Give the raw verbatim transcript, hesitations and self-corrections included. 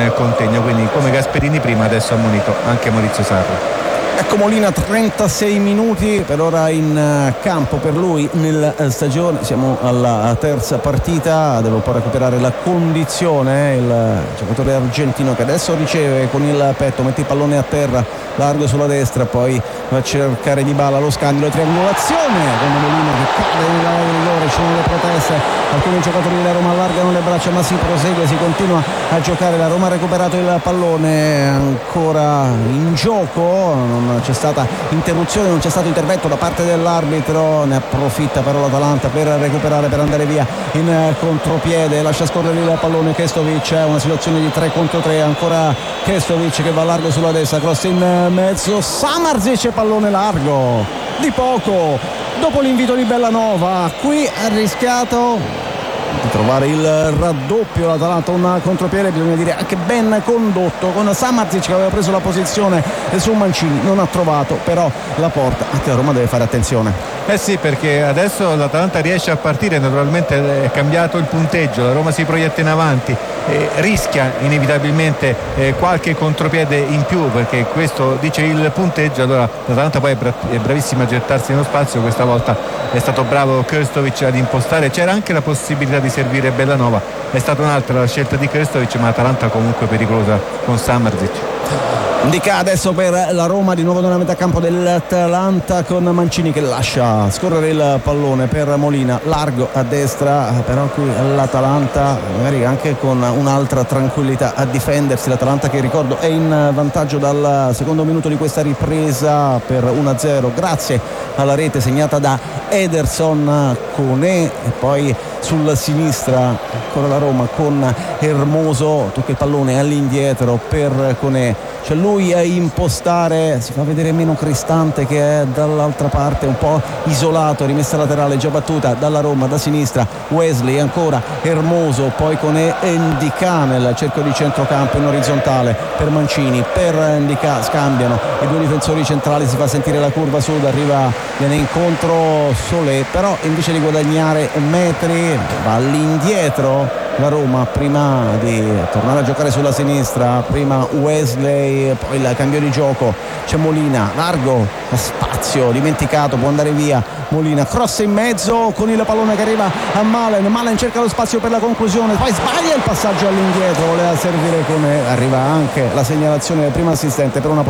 in contegno, quindi come Gasperini prima adesso ha ammonito anche Maurizio Sarri. Ecco Molina, trentasei minuti per ora in campo per lui nella stagione, siamo alla terza partita, deve un po' recuperare la condizione il giocatore argentino che adesso riceve con il petto, mette il pallone a terra, largo sulla destra, poi va a cercare Dybala lo scambio, triangolazione con Molina che cade nella rigore, ci sono le proteste, alcuni giocatori della Roma allargano le braccia ma si prosegue, si continua a giocare, la Roma ha recuperato il pallone ancora in gioco, non c'è stata interruzione, non c'è stato intervento da parte dell'arbitro, ne approfitta però l'Atalanta per recuperare, per andare via in contropiede, lascia scorrere il pallone Krestovic, è una situazione di tre contro tre, ancora Krestovic che va largo sulla destra, cross in mezzo, Samardžić, pallone largo di poco dopo l'invito di Bellanova, qui ha rischiato di trovare il raddoppio l'Atalanta, un contropiede bisogna dire anche ben condotto con Samardžić che aveva preso la posizione su Mancini, non ha trovato però la porta, anche la Roma deve fare attenzione. Eh sì, perché adesso l'Atalanta riesce a partire, naturalmente è cambiato il punteggio, la Roma si proietta in avanti, eh, rischia inevitabilmente eh, qualche contropiede in più perché questo dice il punteggio, allora l'Atalanta poi è, bra- è bravissima a gettarsi nello spazio, questa volta è stato bravo Krestovic ad impostare, c'era anche la possibilità di servire Bellanova, è stata un'altra la scelta di Krestovic, ma l'Atalanta comunque pericolosa con Samardžić. Indica adesso per la Roma di nuovo nella metà campo dell'Atalanta con Mancini che lascia scorrere il pallone per Molina, largo a destra, però qui l'Atalanta magari anche con un'altra tranquillità a difendersi, l'Atalanta che ricordo è in vantaggio dal secondo minuto di questa ripresa per uno a zero grazie alla rete segnata da Ederson, Koné e poi sulla sinistra ancora la Roma con Hermoso, tocca il pallone all'indietro per Koné, c'è lui a impostare, si fa vedere meno Cristante che è dall'altra parte un po' isolato, rimessa laterale già battuta dalla Roma da sinistra, Wesley ancora Hermoso, poi Koné e Ndicà nel cerchio di centrocampo in orizzontale per Mancini, per Ndicà scambiano i due difensori centrali, si fa sentire la curva sud, arriva, viene incontro Solé, però invece di guadagnare metri va all'indietro la Roma prima di tornare a giocare sulla sinistra, prima Wesley, poi il cambio di gioco, c'è Molina, largo, spazio dimenticato, può andare via Molina, cross in mezzo con il pallone che arriva a Malen, Malen cerca lo spazio per la conclusione, poi sbaglia il passaggio all'indietro, voleva servire come arriva anche la segnalazione del primo assistente per una